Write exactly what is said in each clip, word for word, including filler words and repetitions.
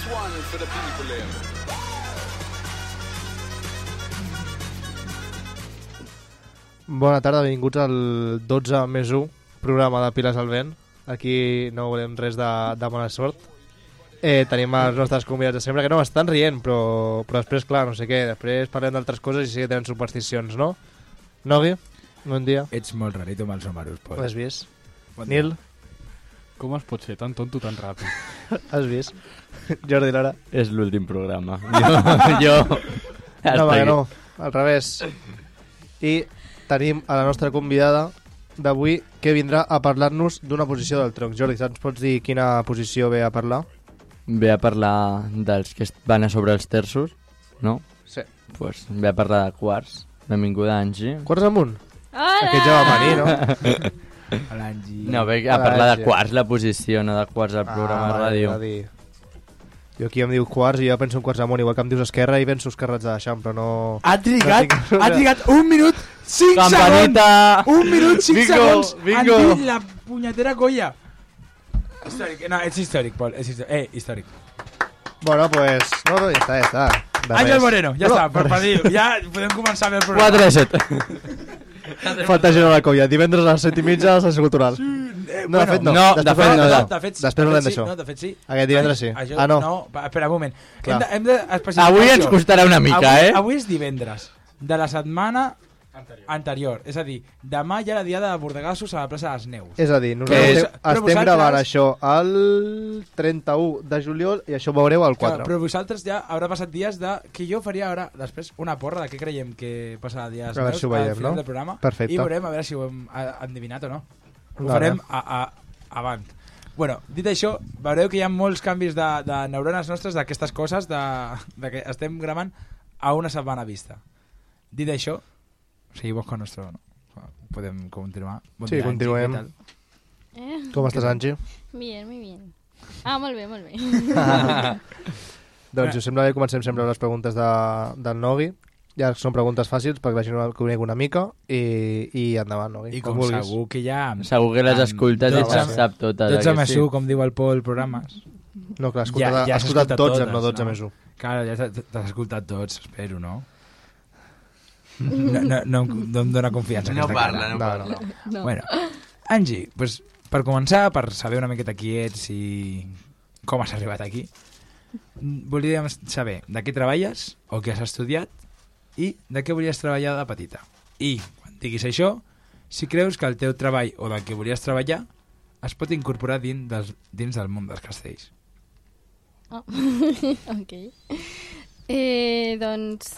Bona tarda, benvinguts al dotze més u programa de Piles al Vent. Aquí no volem res de, de bona sort. Eh, tenim els nostres convidats de sempre, que no m'estan rient, però, però després, clar, no sé què, després parlem d'altres coses i sí que tenen supersticions, no? Nogui, bon dia. Ets molt rarito amb els números, Pol. Ho has vist? Bon Nil? Com es pot ser tan tonto tan ràpid? Has vist? Jordi Lara? És l'últim programa. Jo... jo... No, va, no, al revés. I tenim a la nostra convidada d'avui que vindrà a parlar-nos d'una posició del tronc. Jordi, ens pots dir quina posició ve a parlar? Ve a parlar dels que van a sobre els terços, no? Sí. Pues ve a parlar de quarts. Benvinguda, Angie. Quarts amunt? Hola! Aquest ja va venir, no? Hola, Angie. No, ve a parlar de quarts la posició, no de quarts al programa de ràdio. Va dir. Jo aquí em diu quarts i jo penso en quarts amunt, igual que em dius esquerra i penso esquerrats de l'Eixample, no... Ha trigat, no tinc... ha trigat un minut, cinc Campanita! segons! Un minut, cinc Bingo, segons! bingo. Han dit la punyetera colla. Històric, no, és històric, Pol, és històric. Eh, històric. Bueno, pues... No, no, ja està, ja està. De Àngel res. Moreno, ja No, està, per res. dir, ja podem començar bé el programa. quatre a set. Falta gent a la colla. Divendres a les set i mitja a l'Estació Cultural. Eh, No, de fet no. no, Després de fet parlem no, d'això. no. De fet, Després de parlem fet sí, d'això. no, de fet sí. Aquest divendres sí. Això, Ah, no. No, va, espera un moment. Clar. Hem de, hem de especificar Avui ens això. costarà una mica, avui, eh? Avui és divendres de la setmana anterior. anterior. És a dir, demà hi ha la diada de Bordegassos a la plaça de les Neus. És a dir, Que nosaltres és- estem, però estem vosaltres- gravant això el trenta-u de juliol i això ho veureu el Clar, quatre. però vosaltres ja haurà passat dies de... Que jo faria ara, després, una porra de què creiem que passarà dies A veure si ho veiem, al final no? del programa. Perfecte. I veurem a veure si ho hem a- endevinat o no. Ho Vale. farem a, a, avant. Bueno, dit això, veureu que hi ha molts canvis de, de neurones nostres d'aquestes coses, de, de que estem gravant a una setmana vista. Dit això, seguimos con nuestro... No? Podem continuar. Bon Sí, dia, Angie, continuem. què tal? Eh? Com estàs, Angie? Bien, muy bien. Ah, molt bé, molt bé. Doncs, si us sembla bé, comencem sempre amb les preguntes de, del Nogui. Ja són preguntes fàcils perquè la gent ho conegui una mica i, i endavant, Nogui. I com vulguis. segur que ja... Segur que les amb escoltes i dotze te'n sap totes. dotze eh, que més sí? u, com diu el Pol, programes. No, clar, has escoltat, Ja- ja has has escoltat escoltat dotze, totes, no dotze no? més u. Clar, ja t'has t'has escoltat tots, espero, no? No, no, no, em- no em dóna confiança. No aquesta parla, cara. no No, parla. no, no. No. Bueno, Angie, pues, per començar, per saber una miqueta qui ets i com has arribat aquí, voldríem saber de què treballes o què has estudiat i de què volies treballar de petita. I, quan diguis això, si creus que el teu treball o del que volies treballar es pot incorporar dins, dels, dins del món dels castells. Oh. Ok. Eh, doncs,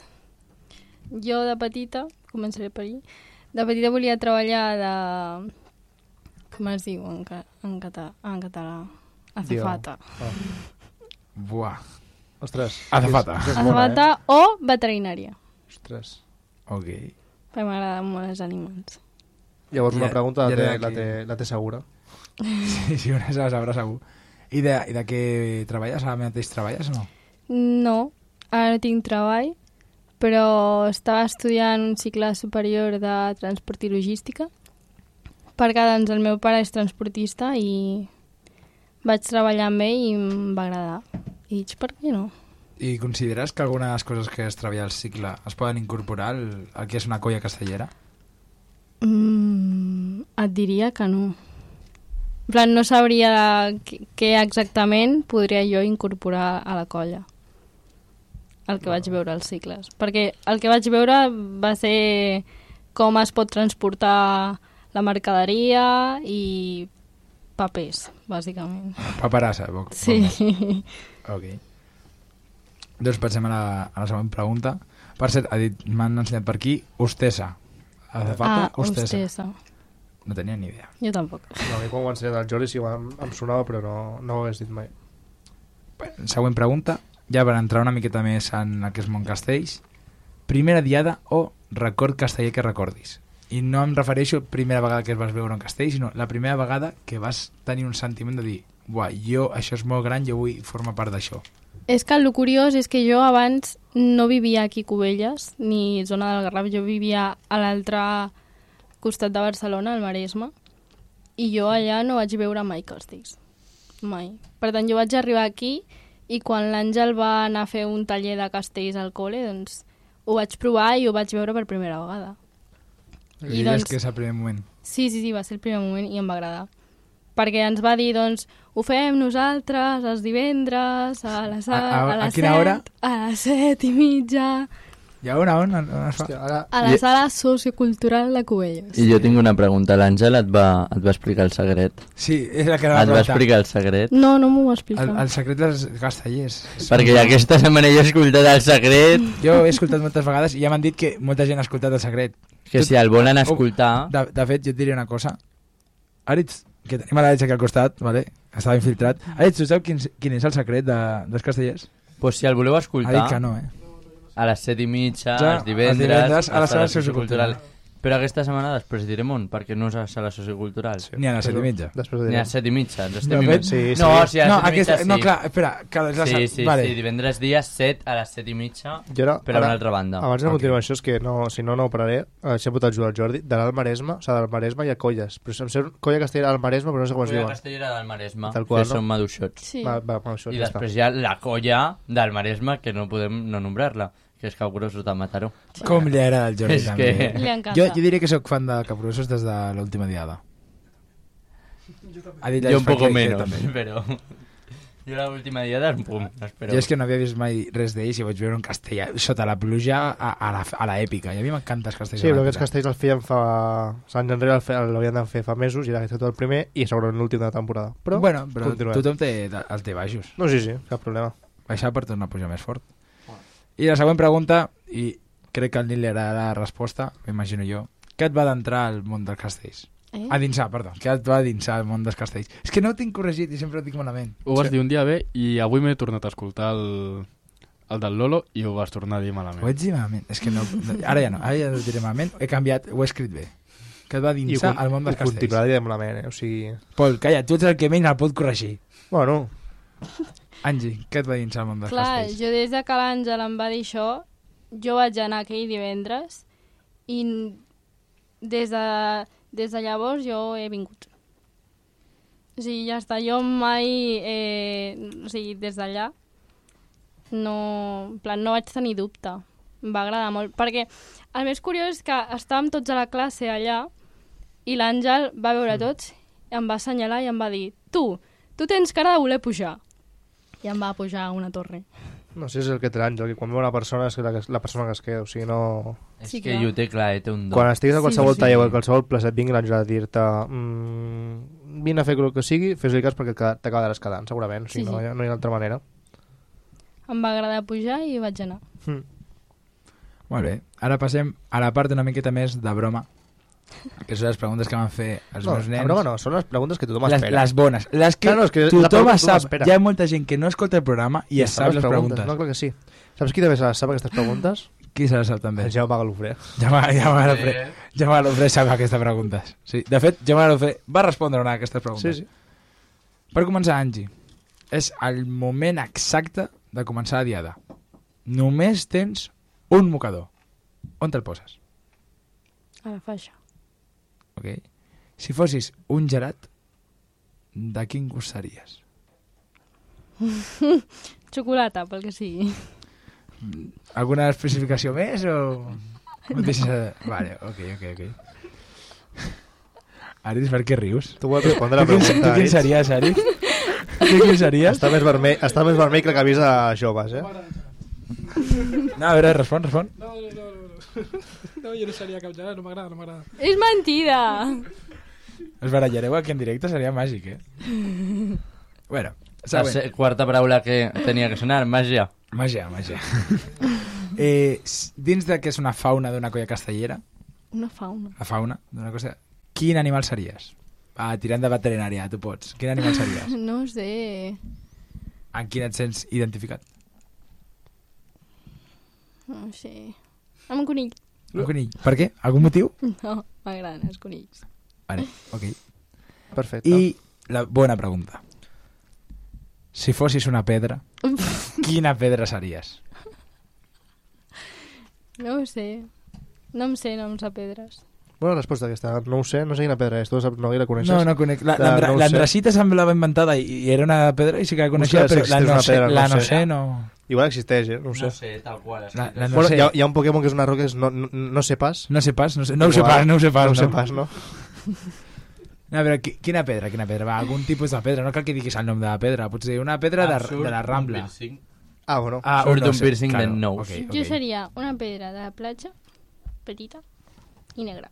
jo de petita, començaré per ahir, de petita volia treballar de... Com es diu en, ca en, cata en català? Azafata. Oh. Buah. Ostres. Azafata. és- és bona, Azafata o veterinària. Eh? Ostres. Ok. Perquè m'agraden molt els animals. Llavors una Ja- pregunta la ja té, era la, aquí. té, la té segura. Sí, sí, una se la sabrà segur. I de, i de què treballes? Ara mateix treballes o no? No, ara no tinc treball, però estava estudiant un cicle superior de transport i logística, perquè doncs, el meu pare és transportista i vaig treballar amb ell i em va agradar. I dic, per què no? I consideres que alguna de les coses que es treballa al cicle es poden incorporar al, al que és una colla castellera? Mm, et diria que no. En plan, no sabria què, què exactament podria jo incorporar a la colla. El que vaig veure als cicles. Perquè el que vaig veure va ser com es pot transportar la mercaderia i papers, bàsicament. Paperassa, poc. Sí. Ok. Doncs passem a la, a la següent pregunta. Per cert, ha dit, m'han ensenyat per aquí, hostessa. Azafata, Ah, hostessa. hostessa. No tenia ni idea. Jo tampoc. No, a mi quan ho ha ensenyat el Jordi sí que em, em sonava, però no, no ho hagués dit mai. Següent pregunta, ja per entrar una miqueta més en el que és món castells. Primera diada o record casteller que recordis. I no em refereixo a primera vegada que es vas veure un castell, sinó la primera vegada que vas tenir un sentiment de dir, buah, jo, això és molt gran, jo vull formar part d'això. És que el curiós és que jo abans no vivia aquí a Cubelles, ni zona del Garraf, jo vivia a l'altre costat de Barcelona, al Maresme, i jo allà no vaig veure mai castells. Mai. Per tant, jo vaig arribar aquí i quan l'Àngel va anar a fer un taller de castells al col·le, doncs ho vaig provar i ho vaig veure per primera vegada. I, I doncs... que és el primer moment. Sí, sí, sí, va ser el primer moment i em va agradar. Perquè ens va dir, doncs, ho fem nosaltres els divendres a les, a, a, a, a les a quina set, hora? A les set i mitja. I a on, a on, on es fa? Hòstia, ara... A la sala sociocultural de Cubelles. I jo tinc una pregunta. L'Àngel et, va, et va explicar el secret? Sí, és la que va Et va explicar el secret? No, no m'ho va explicar. El, el secret dels castellers. Perquè ja aquesta setmana jo he escoltat el secret. Jo he escoltat moltes vegades i ja m'han dit que molta gent ha escoltat el secret. Que si el volen escoltar... De, de fet, jo et diré una cosa. Aritz, que tenim a l'Aritz aquí al costat, vale? Estava infiltrat. Aritz, tu saps quin, quin és el secret de, dels castellers? Pues si el voleu escoltar... Ha dit que no, eh? A les set i mitja, Ja, els divendres, els divendres a la sala sociocultural. sociocultural. Però aquesta setmana després direm on, perquè no és a la sala sociocultural. Ni a les set i mitja. Després ho Ni a direm. les set i mitja. Ens No, estem fet- Sí, sí. No, sí, a No, les set i aquesta, mitja sí. no, clar, espera. Que és la Sí, sal- sí, vale. sí, divendres dia set a les set i mitja, Jo era, per a una altra banda. Abans de Ok. continuar això, és que no, si no, no ho pararé. Això pot ajudar el Jordi. De l'Alt Maresme, o sigui, del Maresme hi ha colles. Però em sembla Colla Castellera del Maresme, però no sé com es Colla diuen. Castellera del Maresme, Tal qual, que no? són maduixots. Sí. Va, va, va, això, I ja després hi ha la colla del Maresme, que no podem no nombrar-la, que és Capgrossos de Mataró. Com li agrada al Jordi És també. que- eh? Li encanta. Jo, jo diré que sóc fan de Capgrossos des de l'última diada. Ha dit Jo un Alex poco que- que menos, també. però... Jo l'última diada, pum, espero. Jo és que no havia vist mai res d'ells i vaig veure un castell sota la pluja a, a, la, a la èpica. I a mi m'encanta els castells. Sí, a però l'èpica. aquests castells els feien fa... Sant Enrere el fe- l'haurien de fer fa mesos i era tot el primer i segurament l'últim de la temporada. Però, Bueno, però continuem. tothom té, el té baixos. No, sí, sí, cap problema. Baixar per tornar a pujar més fort. I la següent pregunta, i crec que al Nil li agradarà la resposta, m'imagino jo. Què et va d'entrar al món dels castells? Eh? A dinsar, perdó. Què et va a dinsar al món dels castells? És que no ho tinc corregit i sempre ho dic malament. Ho vas dir un dia bé i avui m'he tornat a escoltar el, el del Lolo i ho vas tornar a dir malament. Ho vaig dir malament. És que no, no, ara ja no, ara ja ho diré malament. He canviat, ho he escrit bé. Que et va I ho, dinsar con- al món dels ho castells. continuarà dient malament, eh? O sigui... Pol, calla, tu ets el que menys el pot corregir. Bueno, Angie, què et va dinsar al món dels Clar, castells? jo des de que l'Àngel em va dir això, jo vaig anar aquell divendres i des de, des de llavors jo he vingut. O sigui, ja està, jo mai, eh, o sigui, des d'allà no, en plan, no vaig tenir dubte. Em va agradar molt, perquè el més curiós és que estàvem tots a la classe allà i l'Àngel va veure tots, em va assenyalar i em va dir tu, tu tens cara de voler pujar. I em va pujar a una torre. no sé si és el que té l'Àngel, que quan veu una persona és la, que- la persona que es queda, o sigui, no... És Sí, que clar. ell ho té clar, eh? Té un do. Quan estiguis a Sí, qualsevol sí. taller o a qualsevol plaça et vingui l'Àngel a dir-te mmm, vine a fer el que sigui, fes-li cas perquè ca- t'acabaràs quedant, segurament, o sigui, Sí, no, sí. hi ha, no hi ha altra manera. Em va agradar pujar i vaig anar. Mm. Molt bé, ara passem a la part una miqueta més de broma, que són les preguntes que van fer els No, meus a nens. broma no, són les preguntes que tothom les, espera. les bones, les que Clar, no, és que la tothom pregunta es sap. espera. Hi ha molta gent que no escolta el programa i es sap les preguntes. No, clar que sí. Saps qui també se les sap aquestes preguntes? Qui se les sap també? El Jaume Galofré. Jaume Jaume Galofré Jaume Galofré sap aquestes preguntes. Sí. De fet, Jaume Galofré va respondre una d'aquestes preguntes. Sí, sí. Per començar, Angie, és el moment exacte de començar la diada. Només tens un mocador. On te'l poses? A la faixa. Okay. Si fossis un gelat, de quin gust series? Xocolata, pel que sigui. Alguna especificació més o... No et deixes... Vale, ok, ok, ok. Aris, per què rius? Tu vols respondre la Tu quin, pregunta, tu quin Aritz? series, Aris? Tu quin series? Està més vermell, està més vermell que la camisa de joves, eh? No, a veure, respon, respon. No, no, no, no. No, jo no seria cap gelat, no m'agrada, no m'agrada. És mentida! Es barallareu aquí en directe, seria màgic, eh? Bueno, La següent. se- quarta paraula que tenia que sonar, màgia. Màgia, màgia. eh, s- dins de què és una fauna d'una colla castellera, Una fauna. la fauna d'una cosa... Quin animal series? Ah, tirant de veterinària, tu pots. Quin animal series? No sé... En quin et sents identificat? No sé... Amb un conill. Un conill. Per què? Algun motiu? No, m'agraden els conills. Vale, ok. Perfecte. I la bona pregunta. Si fossis una pedra, quina pedra series? No ho sé. No em sé noms de pedres. Bona resposta aquesta. No ho sé, no sé quina pedra és. Tu saps, no, la coneixes? No, no conec. La- De- l'andra- no ho sé. L'andracita semblava inventada i, i era una pedra i sí que la coneixia, Hòstia, però si la existeix no una sé, pedra, no la no sé. sé, no... Igual existeix, eh? No ho sé. No sé, tal qual. La, la no Bueno, sé. hi, ha, hi ha un Pokémon que és una roca que és no, no, no sé pas. No sé pas, no sé, no ho sé Igual. pas, no ho sé pas. No ho sé no. pas, no? No, però qui- quina pedra, quina pedra? Va, algun tipus de pedra, no cal que diguis el nom de la pedra, pot ser una pedra de, de la Rambla. Ah, bueno. Ah, Surt no un sé, piercing claro, de nous. ok, ok. Jo seria una pedra de la platja, petita i negra.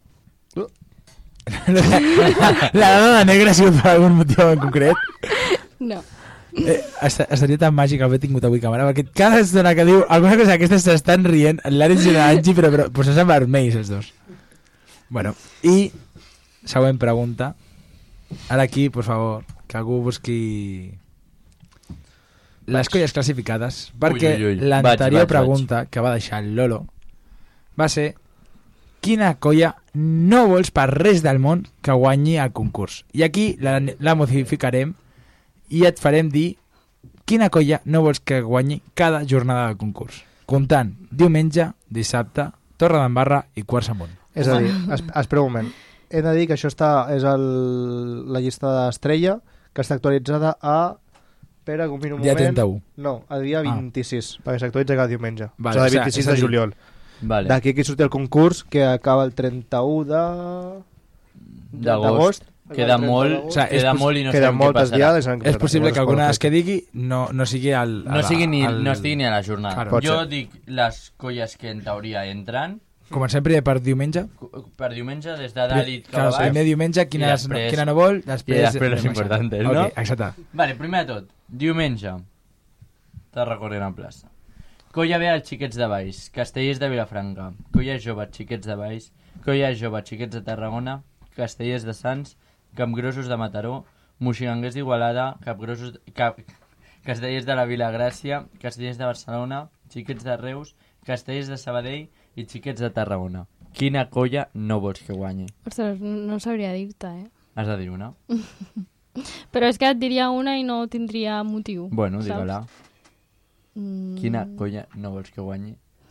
La dada de negra ha sigut per algun motiu en concret. No. Eh, est estaria tan màgic haver tingut avui càmera, perquè cada estona que diu alguna cosa d'aquestes s'estan rient, l'Àlex i l'Angi, però, però posant-se vermells els dos. Bueno, i següent pregunta. Ara aquí, per favor, que algú busqui les colles classificades, perquè Ui, ui, ui. l'anterior Vaig, vaig, pregunta que va deixar el Lolo va ser: quina colla no vols per res del món que guanyi el concurs? I aquí la, la modificarem i et farem dir quina colla no vols que guanyi cada jornada del concurs, comptant diumenge, dissabte, Torredembarra i Quarts Amunt. És a dir, es, espera un moment. He de dir que això està, és el, la llista d'Estrella, que està actualitzada a... Espera, confino un Dia moment. trenta-u. No, a dia vint-i-sis, perquè s'actualitza cada diumenge. Vale, o sigui, o sigui, vint-i-sis és a de dir- juliol. Vale. D'aquí aquí surt el concurs, que acaba el trenta-u de... D'agost. Queda molt, O sigui, és queda pos- molt i no Queden sabem què moltes passarà. diades. És possible que alguna de les que digui no, no sigui al... a No, la- sigui ni, al- no estigui ni a la jornada. Claro. Pot Jo ser. dic les colles que en teoria entran Comencem primer per diumenge. per diumenge, des de dalt i cap Clar, a baix. primer diumenge, quina, I és- després- quina no vol, després... i després les diumenge. importantes, Ok, no? exacte. Vale, primer de tot, diumenge, Tarragona plaça. Colla ve als Xiquets de Baix, Castellers de Vilafranca, Colla Jove, Xiquets de Baix, Colla Jove, Xiquets de Tarragona, Castellers de Sants, Campgrossos de Mataró, Moixigangers d'Igualada, Capgrossos, Cap, Castellers de la Vilagràcia, Castellers de Barcelona, Xiquets de Reus, Castellers de Sabadell i Xiquets de Tarragona. Quina colla no vols que guanyi? Ostres, no, no sabria dir-te, eh? Has de dir una? Però és que et diria una i no tindria motiu. Bueno, saps? digue-la. Mm. Quina colla no vols que guanyi?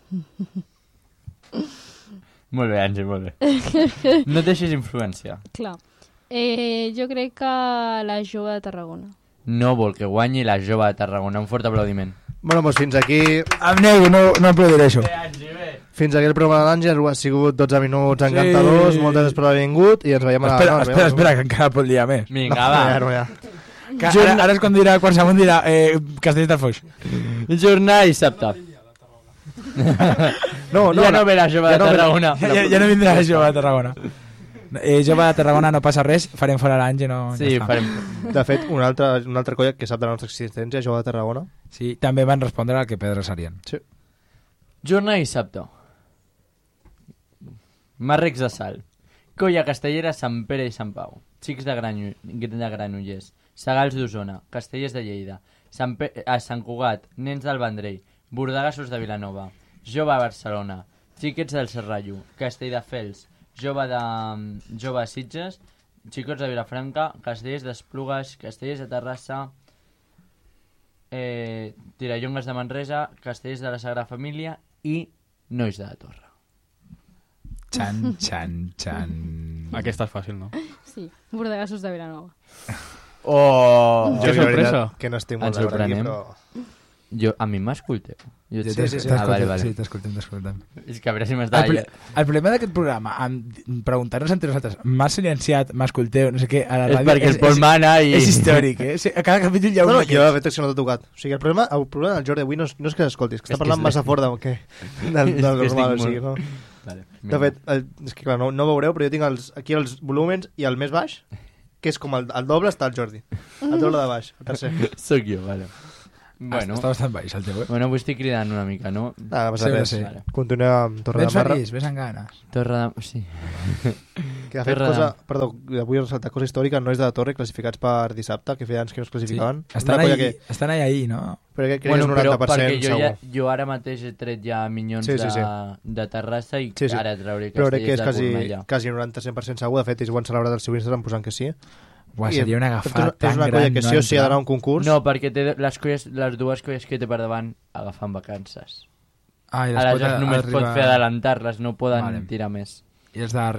Molt bé, Àngel, molt bé. No et deixis influència. Clar. Eh, jo crec que la jove de Tarragona. No vol que guanyi la jove de Tarragona. Un fort aplaudiment. Bueno, doncs fins aquí, Em nego, no, no aplaudiré això. fins aquí el programa de l'Àngel. Ha sigut dotze minuts encantadors. Sí. Moltes gràcies per haver vingut i ens veiem a la... Espera, no, ens espera, veiem- espera, que encara pot liar més. Vinga, No, va. ja, no, ja. Que ara, ara és quan dirà, quan segon dirà eh, Castells del Foix. Jornada i dissabte. No, no, ja no ve la jove ja de no ve la- Tarragona. Ja, ja, ja no vindrà la jove de Tarragona. Eh, jove de Tarragona no passa res, farem fora l'Àngel, no... Sí, ja està. farem... De fet, una altra, una altra colla que sap de la nostra existència, Jove de Tarragona. Sí, també van respondre al que Pedro Sarien. Sí. Jornada i dissabte. Marrecs de Sal. Colla Castellera, Sant Pere i Sant Pau. Xics de, Granyo, de Granollers. Sagals d'Osona. Castellers de Lleida. Sant, Pe a Sant Cugat. Nens del Vendrell. Bordegassos de Vilanova. Jove a Barcelona. Xiquets del Serrallo. Castelldefels. Jove de, jove de Sitges. Xicots de Vilafranca. Castellers d'Esplugues. Castellers de Terrassa. Eh, Tirallongues de Manresa. Castellers de la Sagrada Família. I Nois de la Torre. Xan, xan, xan. Aquesta és fàcil, no? Sí, Bordegassos de Vilanova. Oh! Jo, Que la sorpresa. veritat, que no estic molt Ens d'acord aquí, sorprenem. però... Jo, a mi m'escolteu? Jo Sí, et sí, sé- sí, ah, vale, vale. sí, t'escoltem, t'escoltem. És que a veure si El, m'està... ple- el problema d'aquest programa, amb preguntar-nos entre nosaltres, m'ha silenciat, m'escolteu, no sé què, a la És ràdio... perquè el Pol mana i... És històric, eh? Sí, a cada capítol hi ha un No, no, d'aquests. jo de fet és que no t'he tocat. O sigui, el problema, el problema del Jordi avui no és, no és que l'escoltis, que És està que parlant és- massa fort del, que, del, És del que estic normal, o molt- sigui, no? Vale, De fet, el, és que clar, no, no veureu, però jo tinc els, aquí els volúmens i el més baix, que és com el, el doble, està el Jordi. El doble de baix, el tercer. Soc jo, vale. Bueno, Està bastant baix, el teu, eh? bueno, avui estic cridant una mica, no? Ah, no passa Sí, res. sí. Vale. Continuem amb Torre de Vens Marra. feliç, ves amb ganes. Torre de... Sí. Que de fet, Torre de- cosa, perdó, avui he ressaltat cosa històrica, no és de la Torre, classificats per dissabte, que feia anys que no es classificaven. Estan Una colla ahí, que, estan ahí, ahí, no? però que crec Bueno, que és un però noranta per perquè cent jo, segur. ja, jo ara mateix he tret ja minyons Sí, sí, sí. De, de Terrassa i Sí, sí. ara trauré Però crec que castellers és de quasi, Cornellà. quasi noranta per cent segur. De fet, ells ho han celebrat al seu Instagram posant que sí. Buah, I seria una és agafada una- tan És una gran. colla que no sí o sí ha entrar. d'anar a un concurs. No, perquè té les, colles, les dues colles que té per davant agafen vacances. Ah, i les pot Aleshores només arribar... pot fer adelantar-les, no poden Vale. tirar més. I els de darrere?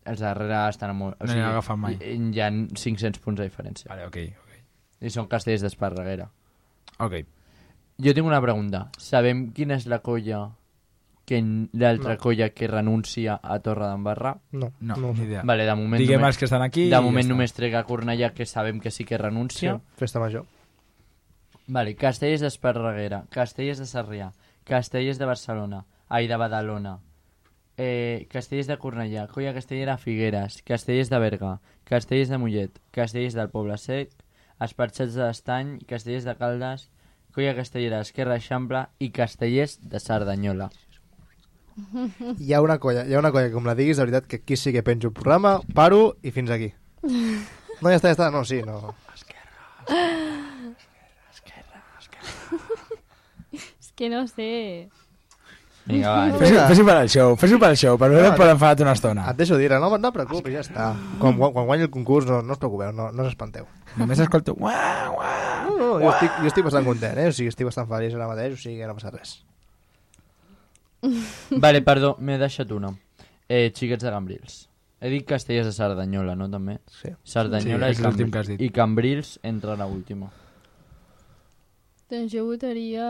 els darrere estan a molt... No n'he agafat mai. Hi, hi ha cinc-cents punts de diferència. Vale, ok, ok. I són castells d'Esparreguera. Ok. Jo tinc una pregunta. Sabem quina és la colla que l'altra No. colla que renuncia a Torre d'Embarra? No, No, no. ni idea. Vale, de moment, Diguem només, els que estan aquí de i moment ja està. només trec a Cornellà, que sabem que sí que Sí, renuncia. festa major. Vale, Castellers d'Esparreguera, Castellers de Sarrià, Castellers de Barcelona, ai, de Badalona, eh, Castellers de Cornellà, Colla Castellera Figueres, Castellers de Berga, Castellers de Mollet, Castellers del Poble Sec, Esparxats de l'Estany, Castellers de Caldes, Colla Castellera d'Esquerra Eixample i Castellers de Cerdanyola. Hi ha una colla, hi ha una colla que com la diguis, de veritat que aquí sí que penjo el programa, paro i fins aquí. No, ja està, ja està, no, sí, no. És que no sé... Vinga, va. Fes-ho fes per al show, fes-ho per al show, per veure No, per enfadat una estona. Et deixo dir, no, no et preocupis, ja està. Quan, quan, quan guanyi el concurs no, no us preocupeu, no, no us espanteu. Només escolto... Uah, uah. No, no, jo estic, jo estic bastant content, eh? O sigui, estic bastant feliç ara mateix, o sigui que no passa res. Vale, perdó, m'he deixat una. Eh, Xiquets de Cambrils. He dit Castellers de Cerdanyola, no, també? Sí. Cerdanyola Sí, és i, l'últim que has Cambrils, dit. i Cambrils entra a l'última. Doncs jo votaria...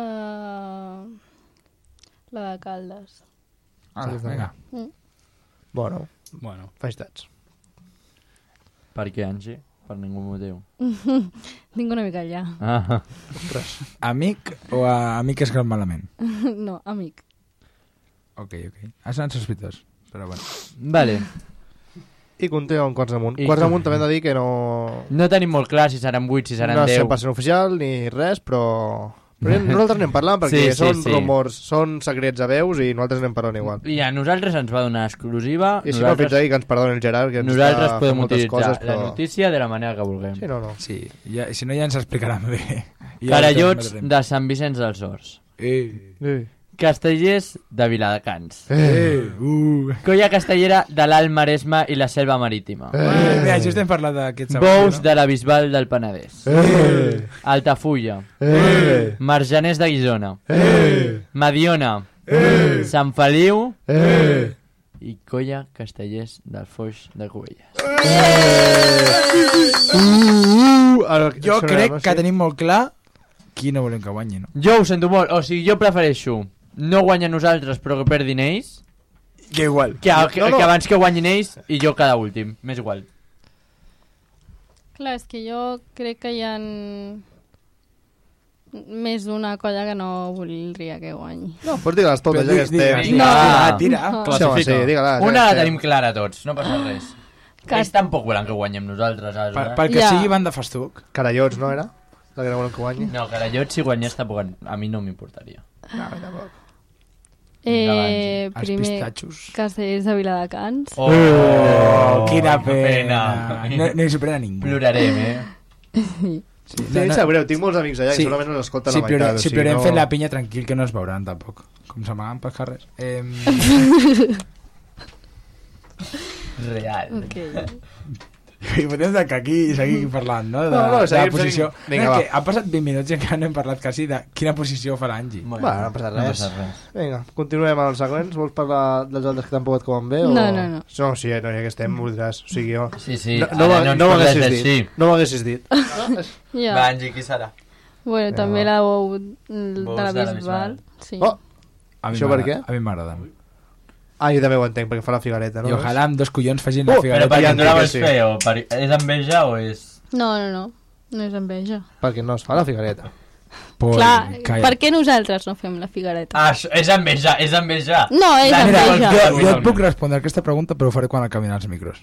la de Caldes. Ala, Sí, vinga. Mm. Bueno, Bueno, felicitats. Per què, Angie? Per ningú motiu. Tinc una mica allà. Ah. Ostres. Amic o a amic escrit malament? No, amic. Ok, ok. Has anat sospitós, però bueno. Vale. I continua amb quarts amunt. I- Quarts amunt també hem de dir que no... No tenim molt clar si seran vuit, si seran no és deu. cent per cent oficial ni res, però... però nosaltres anem parlant perquè Sí, sí, són sí. rumors, són secrets a veus i nosaltres anem parlant igual. I a nosaltres ens va donar exclusiva. I si no, fins nosaltres ahí que ens perdoni el Gerard, que ens nosaltres està podem fent moltes utilitzar coses, però... la notícia de la manera que vulguem. Sí, no, no. Sí, ja, si no ja ens explicaran bé. I ja Carallots ens de Sant Vicenç dels Horts. Eh, Eh. Castellers de Viladecans. eh, uh. Colla Castellera de l'Alt Maresme i la Selva Marítima. Eh, mira, just hem parlat d'aquest Bous de la Bisbal del Penedès. Eh. Altafulla. Eh. Marjaners de Guisona. Eh. Mediona. Eh. Sant Feliu. Eh. I Colla Castellers del Foix de Cubelles. Uh, ara, Jo sonarà, crec no? que Sí. tenim molt clar qui no volem que guanyi, no? Jo ho sento molt, o sigui, jo prefereixo no guanyar nosaltres però que perdin ells Que igual. que, que, No, no. que abans que guanyin ells i jo cada últim, m'és igual. Clar, és que jo crec que hi ha més d'una colla que no voldria que guanyi. No, pots dir-les totes, Però ja que di- di- estem. Vinga, No. tira. No. Sí, home, sí, digue-la. ja Una la estem. tenim clara tots, no passa res. Que- Ells tampoc volen que guanyem nosaltres, Per, saps? perquè Ja. sigui banda festuc. Carallots, no era? La que no volen que guanyi? No, Carallot si guanyés tampoc a mi no m'importaria. No, tampoc. Eh, Els primer, pistatxos. Castellers de Viladecans. Oh, Oh, quina pena. pena. No, no hi supera ningú. Plorarem, eh? Sí, Sí, em sap greu, tinc molts amics allà Sí. i solament els escolten si la plorem, meitat. o si sigui, plorem no... fent la pinya tranquil, que no es veuran tampoc. Com s'amaguen pels carrers. Eh, Real. Ok. I podem de que aquí seguim parlant, no? De, No, no, de la seguim, posició. seguim. Vinga, no, va. que han passat vint minuts i encara no hem parlat quasi de quina posició fa l'Angi. Bueno, Va, no passa No res. passa res. Vinga, continuem amb els següents. Vols parlar dels altres que t'han pogut com bé? O... No, no, no. No, sí, no, ja que estem, ho diràs. O sigui, jo... Sí, sí, no, ara no, no no, ens no ho parles haguessis així. dit. No ho haguessis dit. No, és- Ja. Va, Angie, qui serà? Bueno, Ja. també la bou de Bous la de la Bisbal. Sí. Oh, A mi Això per m'agrada- què? A mi m'agraden. ah, jo també ho entenc, perquè fa la figareta, no? I ojalà amb dos collons facin Oh, la Però figuereta. per ja què entenc no la que vols sí. fer? O per... És enveja o és... No, no, no. No és enveja. Perquè no es fa la figareta. Pol, Clar, calla. per què nosaltres no fem la figuereta? Ah, això- és enveja, és enveja. No, és La- Mira, enveja. jo, jo et puc respondre aquesta pregunta, però ho faré quan acabin els micros.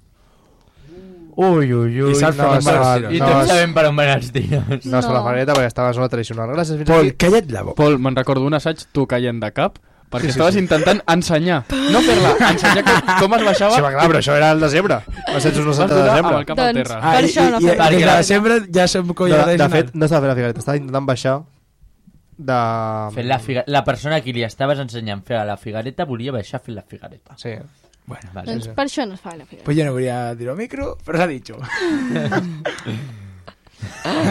Ui, ui, ui. I saps no, per on no, van els no, I tiros. no, tots sabem per on van els tiros. No es fa la No. figareta perquè estava a zona tradicional. Gràcies, fins Pol, aquí. calla't la boca. Pol, me'n recordo un assaig, tu caient de cap, perquè Sí, sí, estaves sí. intentant ensenyar, no fer-la, ensenyar com, com es baixava. Sí, va, clar, però això era el desembre. Va ser el Vas setze de donar amb desembre. el cap al Doncs- terra. Per això no i, i, fem i, des de la- desembre ja som De, colla de tradicional. fet, no estava fent la figareta, estava intentant baixar de... Fent la, figa... la persona a qui li estaves ensenyant fer la figareta volia baixar fent la figareta. Sí. Bueno, Vale. Doncs per això no es fa la figuereta. pues yo no volia dir al micro, però s'ha dit.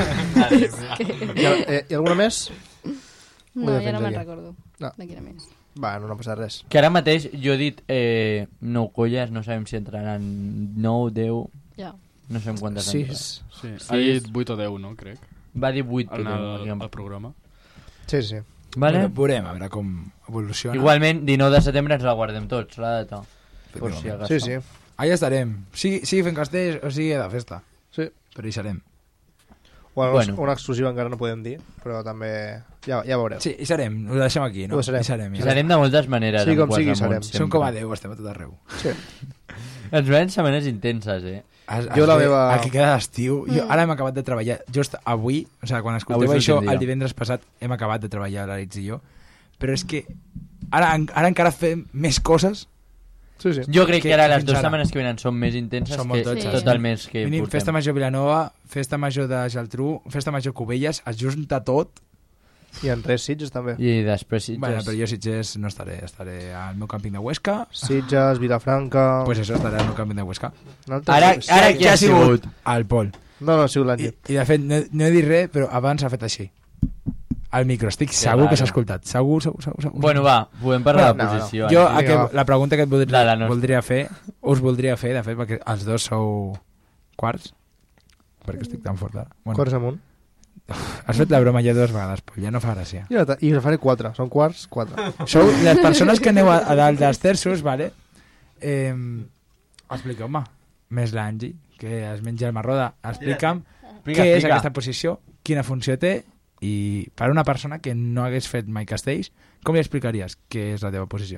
I, eh, I alguna més? No, Ho ja no defens me'n aquí. recordo. No. De quina més. Bueno, no passa res. Que ara mateix jo he dit eh, nou colles, no sabem si entraran nou, deu... Ja. No sabem quantes Sis. Sí, Sí. ha dit vuit o deu, no, crec, Va dir vuit. en el, Però, el programa. Sí, sí. vale? Bueno, veurem, a veure com evoluciona. Igualment, dinou de setembre ens la guardem tots, la data. Per si acaso. Sí, sí. Allà estarem. Sigui, sigui fent castells o sigui de festa. Sí. Però hi serem. Bueno, Bueno. una exclusiva encara no podem dir, però també ja, ja veureu. Sí, hi serem. Ho deixem aquí, no? Ho serem. Hi serem, hi Serem de moltes maneres. Sí, en com quals sigui, del món, serem. sempre. Som com a Déu, estem a tot arreu. Sí. Ens veiem setmanes intenses, eh? Es, Jo es la ve meva- El que queda d'estiu... Jo Mm. ara hem acabat de treballar... Just avui, o sigui, quan escolteu Avui això, fem dia. el divendres passat hem acabat de treballar l'Aritz i jo. Però és que ara, ara encara fem més coses. Sí, sí. Jo crec que, Que- ara que les fins dues ara. setmanes que venen són més intenses Són que molt totxes. tot el mes que Mínim, portem. Festa Major Vilanova, Festa Major de Geltrú, Festa Major Cubelles, es junta tot. I en res, Sitges també. I després Sitges. Bueno, però jo a Sitges no estaré, estaré al meu càmping de Huesca. Sitges, Vilafranca... Pues això, estaré al meu càmping de Huesca. No, el Ara, temps- ara qui ha sigut? Al Pol. no, no, ha sigut I, l'Àngel. I de fet, no, no he dit res, però abans ha fet així. Al micro, estic segur raro. que s'ha escoltat. Segur, segur, segur. segur. Bueno, va, podem parlar de No, la no. posició. jo, Àngel. Vinga, aquest, va. la pregunta que et voldria, La- la nostra. voldria fer, us voldria fer, de fet, perquè els dos sou quarts, perquè estic tan fort ara. Bueno, Quarts amunt. has fet la broma ja dues vegades, Pol, ja no fa gràcia. I, ara- I us faré quatre. Són quarts, quatre. Sou les persones que aneu a, a dalt dels terços, vale? Eh, expliqueu-me, més l'Angi, que es menja el marroda, explica'm Explica, què és explica. aquesta posició, quina funció té, i per a una persona que no hagués fet mai castells, com li explicaries què és la teva posició?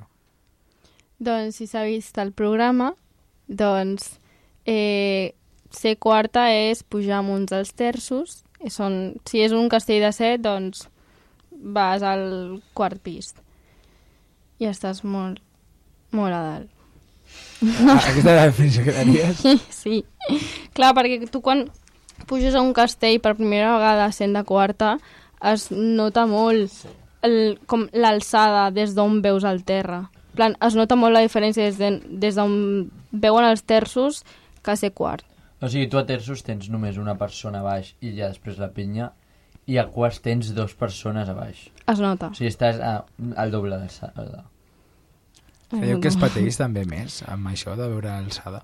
Doncs si s'ha vist el programa, doncs eh, ser quarta és pujar amunt dels terços. I són, si és un castell de set, doncs vas al quart pis. I estàs molt, molt a dalt. Ah, aquesta és la definició que daries? Sí. Clar, perquè tu quan puges a un castell per primera vegada sent de quarta, es nota molt el, com l'alçada des d'on veus el terra. En plan, es nota molt la diferència des de- des d'on veuen els terços que ser quart. O sigui, tu a terços tens només una persona a baix i ja després la pinya, i a quarts tens dues persones a baix. Es nota. O sigui, estàs a, al doble d'alçada. Creieu que es pateix també més amb això de veure alçada?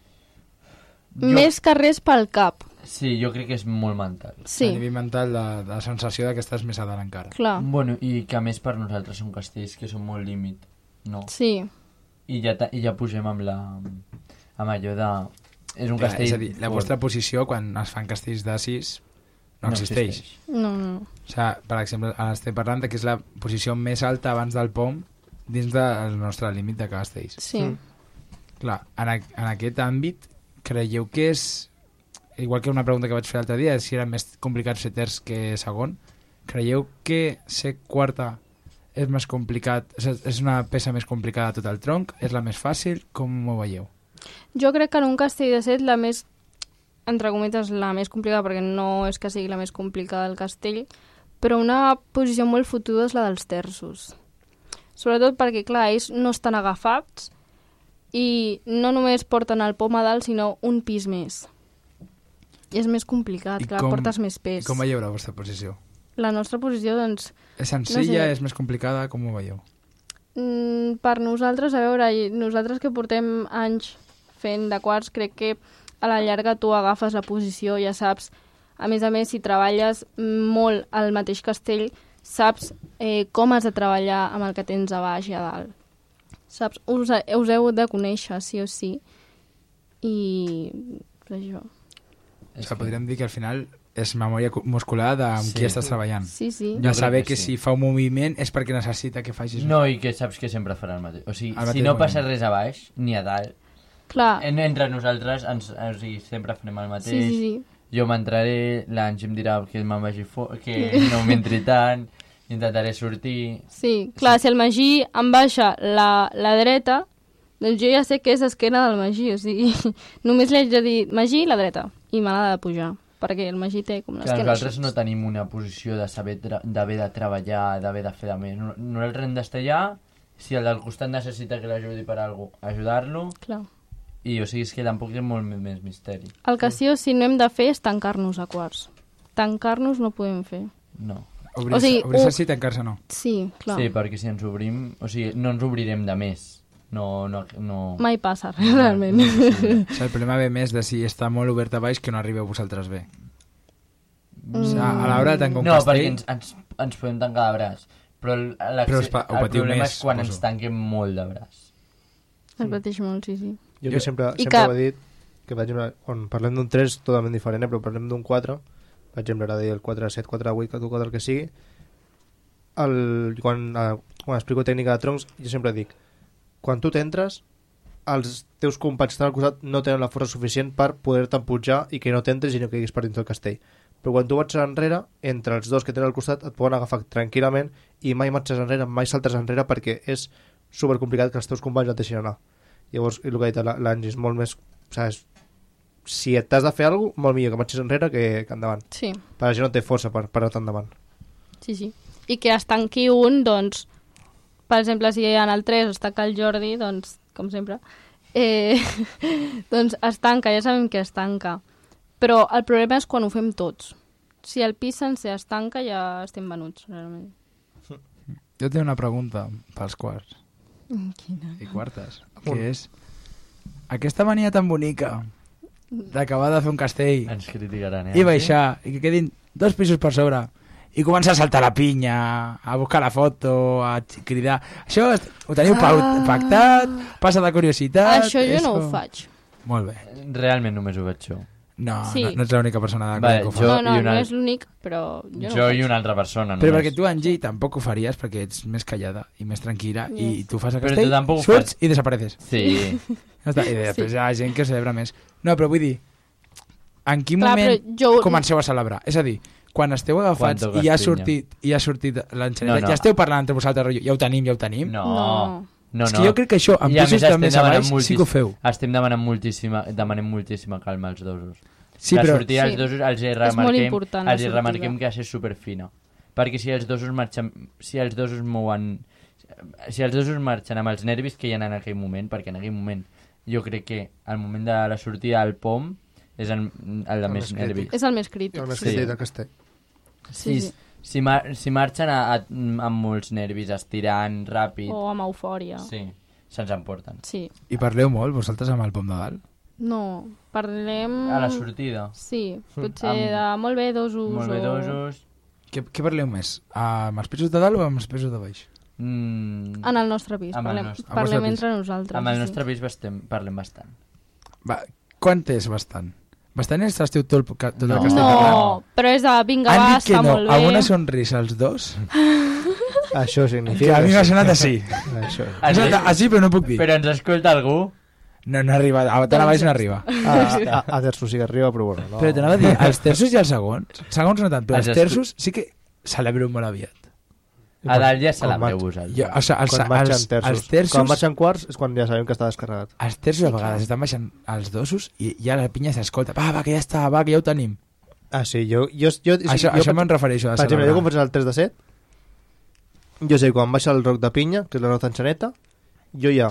Jo- Més que res pel cap. Sí, jo crec que és molt mental. A Sí, nivell mental, la, la sensació de que estàs més a dalt encara. clar. Bueno, i que a més per nosaltres són castells que són molt límit, no? Sí, I ja, ta- i ja pugem amb la... amb allò de... És un Clar, castell... és a dir, la fort. vostra posició quan es fan castells de sis no, existeix. no, no. O sigui, per exemple, ara estem parlant de que és la posició més alta abans del pom dins del nostre límit de castells. Sí. Mm. Clar, en, a, en aquest àmbit, creieu que és... Igual que una pregunta que vaig fer l'altre dia, si era més complicat ser terç que segon, creieu que ser quarta és més complicat, és, és una peça més complicada de tot el tronc? És la més fàcil? Com ho veieu? Jo crec que en un castell de set la més, entre cometes, la més complicada, perquè no és que sigui la més complicada del castell, però una posició molt fotuda és la dels terços. Sobretot perquè, clar, ells no estan agafats i no només porten el pom a dalt, sinó un pis més. I és més complicat, I clar, com- portes més pes. Com veieu la vostra posició? La nostra posició, doncs, És senzilla, No sé. és més complicada? Com ho veieu? Mm, per nosaltres, a veure, i nosaltres que portem anys fent de quarts, crec que a la llarga tu agafes la posició, ja saps. A més a més, si treballes molt al mateix castell, saps eh, com has de treballar amb el que tens a baix i a dalt. Saps? Us, us heu de conèixer, sí o sí. I això. O sigui, podríem dir que al final és memòria cu- muscular de amb Sí. qui estàs treballant. Sí, sí. Jo De crec saber que que, sí. si fa un moviment és perquè necessita que facis... No, i que saps que sempre farà el mateix. O sigui, El si mateix no moment. passa res a baix, ni a dalt, Clar, en, entre nosaltres ens, o sigui, sempre farem el mateix. sí, sí, sí. Jo m'entraré, l'Ange em dirà que me'n vagi fora, que no m'entri tant, intentaré sortir... Sí, clar, si el Magí em baixa la, la dreta, doncs jo ja sé que és esquena del Magí, o sigui, només li haig de dir Magí la dreta, i me l'ha de pujar, perquè el Magí té com Que l'esquena nosaltres així. no tenim una posició de saber tra- d'haver de treballar, d'haver de fer de més. No- Nosaltres hem d'estar allà, si el del costat necessita que l'ajudi per alguna cosa, ajudar-lo, Clar. i o sigui, és que tampoc hi ha molt més misteri. El que sí o sí no hem de fer és tancar-nos a quarts. Tancar-nos no podem fer. No. Obrir-se O sigui, obrir u- sí, tancar-se no. Sí, clar. Sí, perquè si ens obrim... O sigui, no ens obrirem de més. No, no, no... Mai passa, realment. No, no, O sigui, el problema ve més de si està molt obert a baix que no arribeu vosaltres bé. O sigui, a l'hora de tancar un no, castell... perquè ens, ens, ens podem tancar de braç. Però el, Però es pa- ho el patiu problema més, és quan suposo. ens tanquem molt de braç. Es pateix molt, sí, sí. Jo, Jo- que sempre, I sempre que- ho he dit, que per exemple, quan parlem d'un tres totalment diferent, eh, però parlem d'un quatre, per exemple, ara deia el quatre set, quatre vuit, quatre el que sigui, el, quan, eh, quan explico tècnica de troncs, jo sempre dic, quan tu t'entres, els teus companys que estan al costat no tenen la força suficient per poder-te pujar i que no t'entres i no caiguis per dins del castell. Però quan tu marxes enrere, entre els dos que tenen al costat et poden agafar tranquil·lament i mai marxes enrere, mai saltes enrere perquè és supercomplicat que els teus companys et deixin anar. Llavors, el que ha dit la- l'Angie és molt més... Saps? Si et t'has de fer alguna cosa, molt millor que marxis enrere que, que endavant. Sí, Per això no té força per parar-te endavant. sí, sí. I que es tanqui un, doncs, per exemple, si en el tres es tanca el Jordi, doncs, com sempre, eh, doncs es tanca, ja sabem que es tanca. Però el problema és quan ho fem tots. Si el pis sencer es tanca, ja estem venuts, realment. Jo tinc una pregunta pels quarts Quina? i quartes, Amunt. que és aquesta mania tan bonica d'acabar de fer un castell Ens criticaran, eh? i baixar, i que quedin dos pisos per sobre i començar a saltar la pinya, a buscar la foto, a cridar. Això es- ho teniu Ah. pactat, passa de curiositat... Això jo és no ho com- faig. Molt bé. Realment només ho veig jo. No, Sí. no, no ets l'única persona de Vale, que ho fa. jo- No, no, i una- no és l'únic, però jo no Jo, ho i faig. una altra persona. Però només. perquè tu, Angie, tampoc ho faries perquè ets més callada i més tranquil·la i tu fas el Però castell, tu tampoc ho surts fas. i desapareces. Sí. Ja està. I després Sí. hi ha gent que celebra més. No, però vull dir, en quin Clar, moment però jo- comenceu a celebrar? És a dir, quan esteu agafats Quan toques i ja ha pinya. sortit, i ha sortit l'enxaneta, No, no. ja esteu parlant entre vosaltres, rotllo, ja ho tenim, ja ho tenim. No. No. No, És no. que jo crec que això, en I a pisos més de més estem a baix, demanant sí que ho feu. Estem demanant moltíssima, demanem moltíssima calma als dosos. Sí, la però... sortida als Sí. dosos els hi És molt remarquem, important, la els hi sortida. remarquem que ha de ser superfina. Perquè si els dosos marxen, si els dosos mouen, si els dosos marxen amb els nervis que hi ha en aquell moment, perquè en aquell moment jo crec que el moment de la sortida al pom és el, el de El més més nervis. crític. És el més crític. El més sí. que Sí. té del castell. Sí, Si, sí. si, mar, si marxen a, a, amb molts nervis, estirant, ràpid, O amb eufòria. sí, se'ns emporten. Sí. I parleu molt, vosaltres, amb el pom de dalt? No, parlem... A la sortida, Sí, potser Amb- de molt bé dosos molt bé o... dosos. Què, què parleu més? Amb els pisos de dalt o amb els pisos de baix? Mm, En el nostre pis, Amb el parlem, nostre- Amb el vostre parlem pis. entre nosaltres. amb el sí. nostre pis bastem, parlem bastant. Va, quant és bastant? Bastant és estiu tot, el, ca- tot el No. castell parlant? No, però és de vinga, Han va, dit que està no, molt bé. amb una sonrisa els dos, Això que significa... a mi m'ha sí. sonat així. Això. M'ha sonat així, però no puc dir. Però ens escolta algú? No, no arriba, a tan a baix no arriba. Ah, a, a terços sí que arriba, però bueno. No. Però t'anava a dir, els terços i els segons, segons no tant, però Els els escu- terços sí que celebreu molt aviat. A dalt ja Quan celebreu marx- vosaltres. Jo, o sigui, els, Quan marxen els, terços. els terços, Quan marxen quarts és quan ja sabem que està descarregat. els terços a vegades estan baixant els dosos i ja la pinya s'escolta. Va, va, que ja està, va, que ja ho tenim. Ah, sí, jo... jo, jo, jo Això, jo això me'n refereixo a Per exemple, jo quan celebrar. faig el tres de set, jo sé que quan baixa el roc de pinya, que és la nota enxaneta, jo ja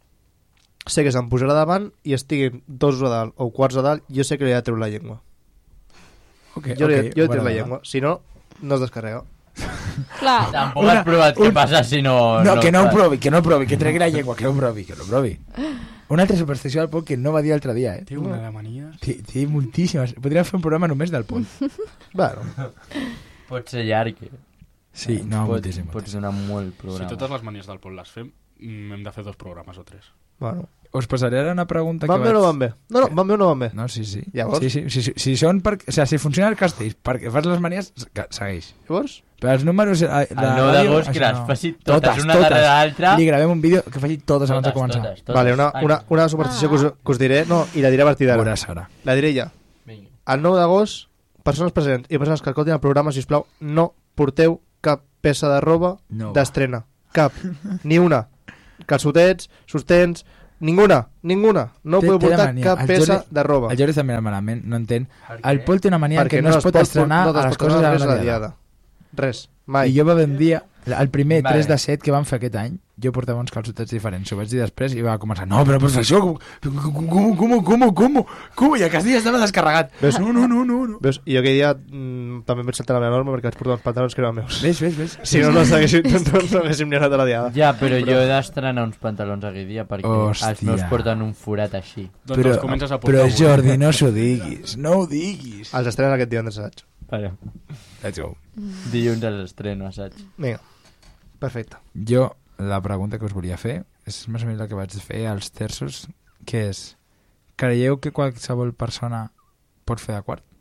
sé que se'm posarà davant i estiguin dos a dalt o quarts a dalt, jo sé que li he de treure la llengua. Okay, Jo, li, okay, jo li bona trec la dada. llengua, si no, no es descarrega. Clar, Tampoc Una- has provat què un- passa si no... No, que no ho fas. provi, que no ho provi, que tregui la llengua, que no ho provi, que no ho provi. Una altra superstició del Pol que no va dir l'altre dia, eh? Té una de manies. Té, té moltíssimes. Podríem fer un programa només del Pol. Bueno, Pot ser llarg. eh? Sí, no, pot, moltíssim. Pot moltíssim. donar molt Si programa. totes les manies del Pol les fem, mm, hem de fer dos programes o tres. bueno. Us passaré ara una pregunta Van que bé o vaig... no van bé? No, no, van bé o no van bé? No, sí, sí. Llavors? Sí, sí, sí, sí, si, són per... o sigui, si funciona el castell perquè fas les manies, que segueix. Llavors? Però els números... eh, El de nou ràdio, d'agost que això les no. faci totes, una darrere l'altra. Li gravem un vídeo que faci totes abans de començar. Totes, totes. Vale, una, una, una superstició que us, que us diré, no, i la diré a partir d'ara. Veuràs ara. La diré ja. Vinga. El nou d'agost, persones presents i persones que escoltin el programa, sisplau, no porteu cap peça de roba No. d'estrena. Cap. Ni una. Calçotets, sostens, ninguna, ninguna. No Té- podeu té la portar mania. cap El peça Jordi- de roba. El Jordi també era malament, no entén. Per El què? Pol té una mania Perquè que no, es pot por- estrenar no a es les pot coses estrenar a res la a la diada. diada. Res. Mai. I jo va haver un dia El primer Vale. tres de set que vam fer aquest any, jo portava uns calçotets diferents. Ho vaig dir després i va començar, no, però professor, com, com, com, com, com, com, i a Castilla estava descarregat. Ves? No, no, no, no. no. Veus? I jo aquell dia mm, també em vaig saltar la meva norma perquè vaig portar uns pantalons que eren meus. Ves, ves, ves. Si no, no s'haguéssim no, no haguéssim ni anat a la diada. Ja, però jo he d'estrenar uns pantalons aquell dia perquè Hòstia. els meus porten un forat així. Doncs Però, els comences a portar però avui. Jordi, no s'ho diguis, no ho diguis. Els estrenes aquest divendres assaig. Vale. Let's go. Dilluns els estreno, assaig. Vinga, perfecte. Jo, la pregunta que us volia fer és més o menys la que vaig fer als terços, que és, creieu que qualsevol persona pot fer de quart?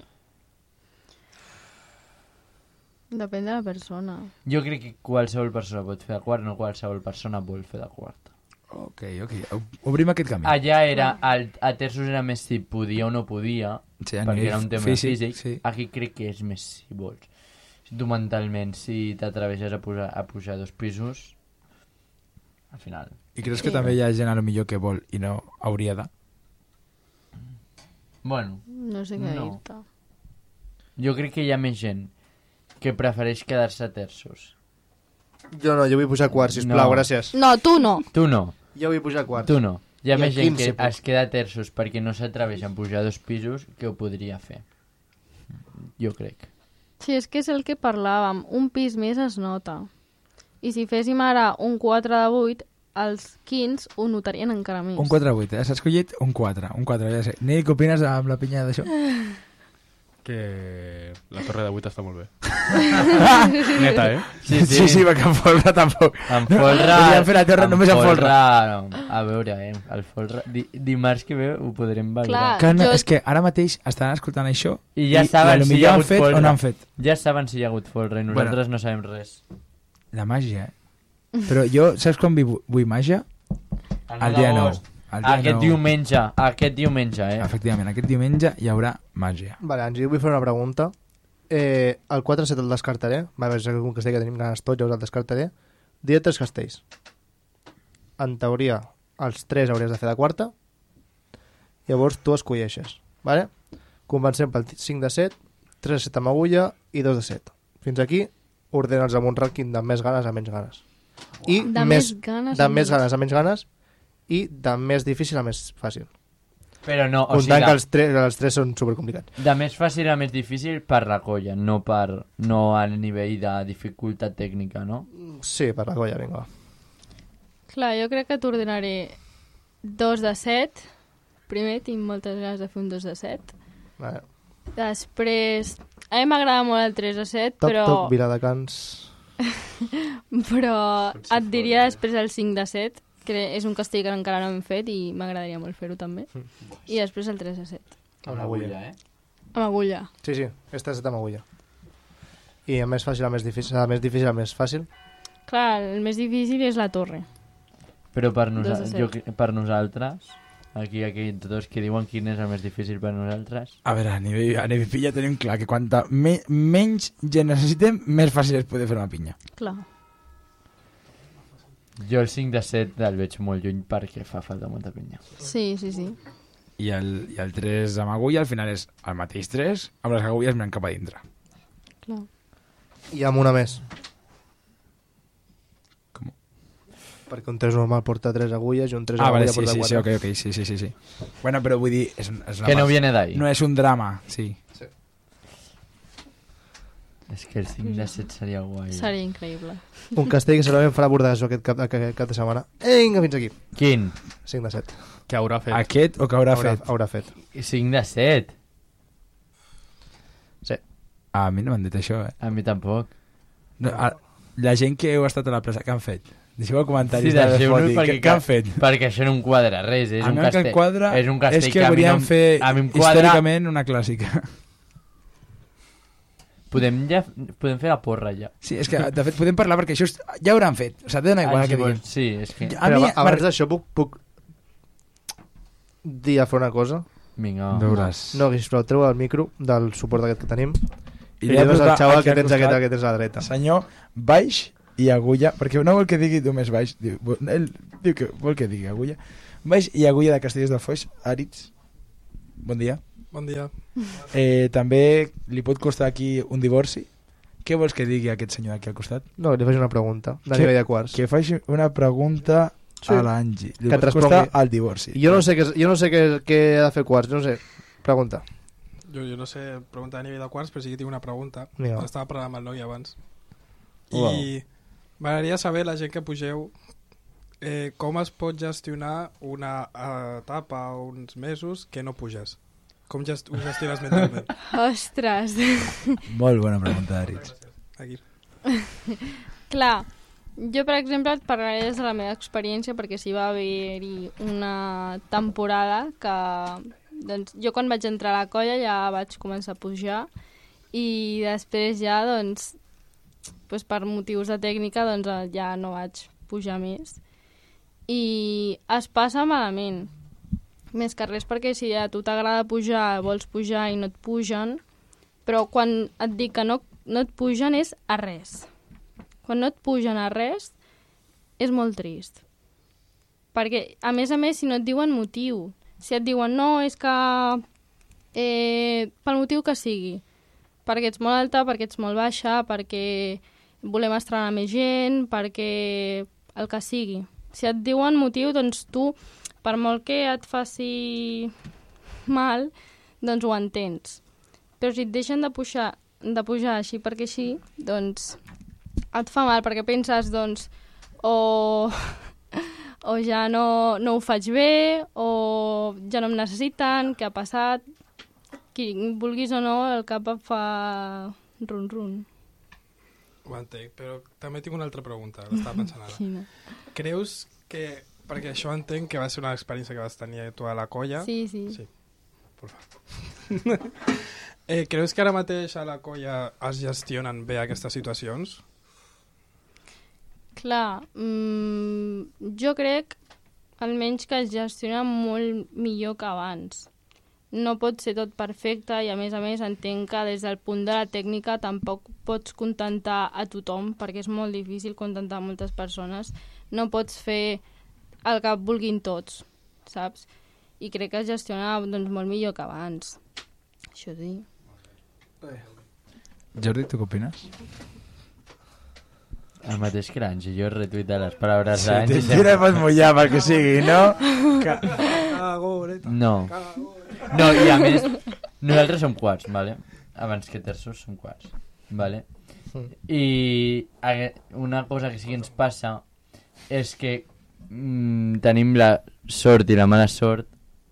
Depèn de la persona. Jo crec que qualsevol persona pot fer de quart, no qualsevol persona vol fer de quart. Ok, ok. Obrim aquest camí. Allà era, al, a terços era més si podia o no podia, Sí, a perquè nivell era un tema físic, físic. sí. Aquí crec que és més si vols. Si tu mentalment, si t'atreveixes a, pujar, a pujar dos pisos, al final... I creus que Sí. també hi ha gent a lo millor que vol i no hauria de? Bueno, No sé què No. dir-te. jo crec que hi ha més gent que prefereix quedar-se a terços. Jo no, jo vull pujar a quart, sisplau, No. gràcies. No, tu no. Tu no, Jo vull pujar a quart. tu no. Hi ha I més a gent quinze que puc. es queda a terços perquè no s'atreveix a pujar dos pisos que ho podria fer. Jo crec. Sí, és que és el que parlàvem. Un pis més es nota. I si féssim ara un quatre de vuit, els quinze ho notarien encara més. Un quatre vuit, eh? S'ha escollit un quatre. Un quatre, ja sé. Ni què opines amb la pinya d'això? Que la torre de vuit està molt bé. Neta, eh? Sí, sí, sí, perquè en folre tampoc. En No, folre... podríem fer la torre només en folre. No. A veure, eh, el folre... Di, dimarts que ve ho podrem valorar. Clar. Calma, Jo- és que ara mateix estan escoltant això I ja i, saben i a lo si hi ha millor han hagut fet folre. o no han fet. Ja saben si hi ha hagut folre i nosaltres no sabem res. La màgia, eh? Però jo, saps quan vull, vull màgia? El dia nou. El dia Aquest nou. diumenge, aquest diumenge, eh? Efectivament, aquest diumenge hi haurà màgia. Vale, Angie, vull fer una pregunta. Eh, el quatre set el descartaré. Va, és un castell que tenim ganes tots, llavors el descartaré. Diré tres castells. En teoria, els tres hauries de fer de quarta. Llavors tu escolleixes. Vale? Comencem pel cinc de set, tres de set amb agulla i dos de set. Fins aquí, ordena'ls amb un rànquing de més ganes a menys ganes. I De més, més ganes de a més menys. ganes a menys ganes i de més difícil a més fàcil. Però no, o Comptant sigui, que els tres, els tres són supercomplicats. de, de més fàcil a més difícil per la colla, no per no al nivell de dificultat tècnica, no? Sí, per la colla, vinga. va. Clar, jo crec que t'ordenaré dos de set. Primer tinc moltes ganes de fer un dos de set. Vale. Després, a mi m'agrada molt el tres de set, Toc, però, toc, Viladecans. però et diria després el cinc de set, que és un castell que encara no hem fet i m'agradaria molt fer-ho també. I després el tres de set. Amb agulla. eh? Amb agulla. Sí, sí, esta és amb agulla. I a més fàcil, a més difícil, a més difícil, a més fàcil. Clar, el més difícil és la torre. Però per, Dos nosa de set. jo, cre- per nosaltres, aquí aquests dos que diuen quin és el més difícil per nosaltres, A veure, a nivell, a nivell pinya tenim clar que quanta me, menys gent necessitem, més fàcil és poder fer una pinya. Clar. jo el cinc de set el veig molt lluny perquè fa falta molta pinya. Sí, sí, sí. I el, i el tres amb agulla al final és el mateix tres, amb les agulles mirant cap a dintre. Clar. I amb una més. Com? Perquè un tres normal porta tres agulles i un tres Ah, amb vale, agulla sí, porta sí, sí, quatre. ok, ok, sí, sí, sí, sí. Bueno, però vull dir, és, un- és una Que no pas- viene d'ahí. no és un drama, sí. És que el cinc de set seria guai. Seria increïble. Un castell que segurament farà bordasso aquest cap, aquest cap de setmana. Vinga, fins aquí. Quin? cinc de set. Que haurà fet. Aquest o que haurà, Haurà, fet? haurà fet. cinc de set? Sí. A mi no m'han dit això, eh? A mi tampoc. No, a, la gent que heu estat a la plaça, què han fet? Deixeu a Sí, comentaris de deixeu-nos Foti, perquè, què, què han fet? perquè això no em quadra res. És A un mi el que castell, em quadra és un castell és que a mi volíem no, fer a mi em quadra... històricament una clàssica. Podem, ja, podem fer la porra ja. Sí, és que de fet podem parlar perquè això és, ja ho hauran fet. O sigui, dona igual Ah, que si vols, diguin. Sí, és que... A Però mi, aba- abans d'això puc, puc dir a fer una cosa. Vinga. veuràs. No, sisplau, treu el micro del suport aquest que tenim I i li li ha dones al posat xaval aquí que al tens aquest, costat. aquest és a la dreta. Senyor, baix i agulla, perquè no vol que digui només baix, diu, ell diu que vol que digui agulla. Baix i agulla de Castellers de Foix, Àrids. Bon dia. Bon dia. Eh, també li pot costar aquí un divorci, Què vols que digui aquest senyor aquí al costat? No, li faig una pregunta. De Que- nivell de quarts. Que faci una pregunta Sí. a l'Angi. Li Que et pot respongui. costar el divorci. Jo no sé què, jo no sé què, què ha de fer quarts, jo no sé. Pregunta. Jo, jo no sé preguntar a nivell de quarts, però sí que tinc una pregunta. Vinga. Estava parlant amb el noi abans. Uau. I m'agradaria saber, la gent que pugeu, eh, com es pot gestionar una etapa o uns mesos que no puges. Com gest ho gestiones mentalment? Ostres. Molt bona pregunta, Aritz. Aquí. Clar, jo per exemple et parlaré des de la meva experiència perquè si va haver-hi una temporada que doncs, jo quan vaig entrar a la colla ja vaig començar a pujar i després ja doncs, doncs per motius de tècnica doncs, ja no vaig pujar més i es passa malament més que res perquè si a tu t'agrada pujar vols pujar i no et pugen però quan et dic que no, no et pugen és a res. Quan no et pugen a res, és molt trist. Perquè, a més a més, si no et diuen motiu, si et diuen no, és que eh, pel motiu que sigui, perquè ets molt alta, perquè ets molt baixa, perquè volem estrenar més gent, perquè el que sigui. Si et diuen motiu, doncs tu, per molt que et faci mal, doncs ho entens. Però si et deixen de pujar, de pujar així perquè així, doncs et fa mal perquè penses doncs o, o ja no, no ho faig bé o ja no em necessiten, què ha passat, qui vulguis o no el cap et fa run run. Ho entenc, però també tinc una altra pregunta, l'estava pensant ara. Quina? Creus que, perquè això entenc que va ser una experiència que vas tenir tu a la colla. Sí, sí. Sí, por favor. eh, creus que ara mateix a la colla es gestionen bé aquestes situacions? Clar, mmm, jo crec almenys que es gestiona molt millor que abans. No pot ser tot perfecte i a més a més entenc que des del punt de la tècnica tampoc pots contentar a tothom perquè és molt difícil contentar moltes persones. No pots fer el que vulguin tots, saps? I crec que es gestiona doncs, molt millor que abans. Això sí. Jordi, tu què opines? El mateix que l'Angi, jo retuita les paraules Si d'Angi. te tira pots mullar pel que sigui, no? Que... Cagoreta. No. No, i a més, nosaltres som quarts, vale? Abans que terços som quarts, vale? I una cosa que sí que ens passa és que mm, tenim la sort i la mala sort.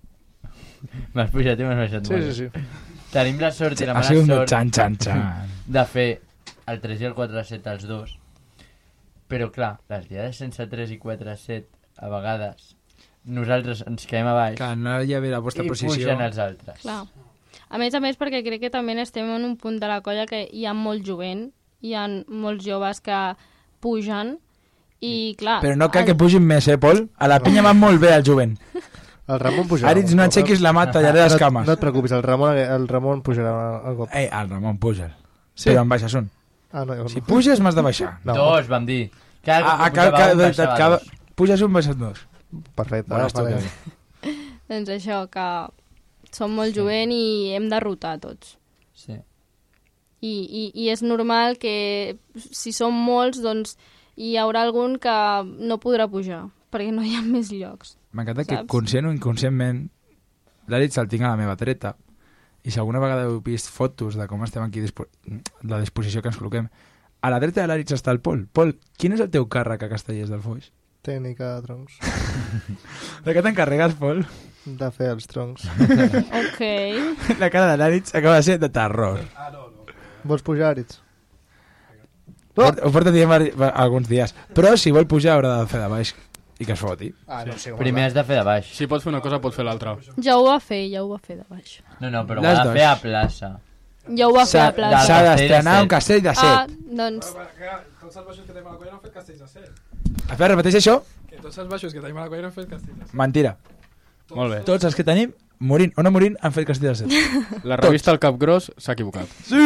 M'has pujat i m'has baixat Sí, molt. sí, sí. Tenim la sort i la Ha mala sigut un sort xan, xan, xan. de fer el tres i el quatre set als dos, però clar, les diades sense tres i quatre set a vegades nosaltres ens quedem a baix Que no hi havia la vostra i posició. pugen els altres. Clar. A més a més, perquè crec que també estem en un punt de la colla que hi ha molt jovent, hi ha molts joves que pugen i, clar... Però no cal que pugin més, eh, Pol? A la pinya va molt bé el jovent. El Ramon pujarà. Aritz, no aixequis la mà, tallaré les No, cames. no et preocupis, el Ramon, el Ramon pujarà al cop. Ei, el Ramon, puja'l. Sí? Però em baixes un. Ah, no, jo no. Si puges, m'has de baixar. No. Dos, vam dir. Cada Ah, ah, cop que cada, pujava cada, un, baixava cada, dos. puges un, baixes dos. Perfecte. Bona Ara farem. estona. Doncs això, que som molt jovent i hem de rotar tots. Sí. I, i, i és normal que si som molts, doncs hi haurà algun que no podrà pujar, perquè no hi ha més llocs. M'encanta que Saps? conscient o inconscientment l'Aritz el tinc a la meva dreta i si alguna vegada heu vist fotos de com estem aquí, dispo la disposició que ens col·loquem, a la dreta de l'Aritz està el Pol. Pol, quin és el teu càrrec a Castellers del Foix? Tècnica de troncs. De què t'encarregues, Pol? De fer els troncs. Ok. La cara de l'Aritz acaba de ser de terror. Vols pujar, Aritz? No. Ho porta dient alguns dies. Però si vol pujar haurà de fer de baix i que es foti. Ah, no sé. Primer has de fer de baix. Si pot fer una cosa, pot fer l'altra. Ja ho va fer, ja ho va fer de baix. No, no, però ho Les ha de dos. fer a plaça. Ja ho va fer a S'ha plaça. s'ha Castell de d'estrenar set. un castell de Ah, set. doncs... Tots els baixos que tenim a la colla no han fet castells de set. Espera, repeteix això? Que tots els baixos que tenim a la colla no han fet castells de set. Mentira. Molt bé. Tots els que tenim, morint o no morint, han fet castell de set. La revista El Cap Gros s'ha equivocat.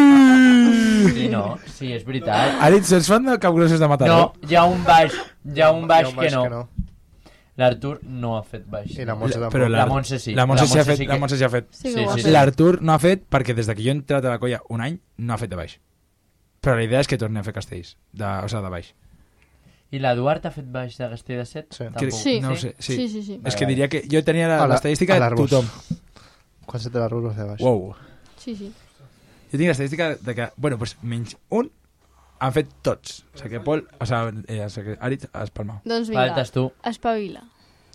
Sí, no, sí, és veritat. Aritz, ets fan del Capgrossos de Mataró? No, hi ha un baix, hi ha un baix, Hi ha un baix que no. L'Artur no ha fet baix. I la Montse tampoc. Però La Montse sí. La Montse La s'hi ha Montse fet. sí que- La Montse s'hi ha fet. Sí que Sí, ho va sí, fer. sí. L'Artur no ha fet perquè des de que jo he entrat a la colla un any no ha fet de baix. Però la idea és que torni a fer castells, de, o sigui, de baix. I l'Eduard ha fet baix de Castell de Set? Sí. Tampoc. Sí. No ho sé, sí. Sí, sí, sí. És que diria que jo tenia la- A la- l'estadística a de l'Arbós. tothom. Quan se té l'Arbós va fer baix. Wow. Sí, sí. Jo tinc l'estadística de que, bueno, pues, menys un han fet tots. O sigui que Pol, o sigui, eh, o sigui, Aritz has palmat. Doncs vinga, Faltes tu. espavila.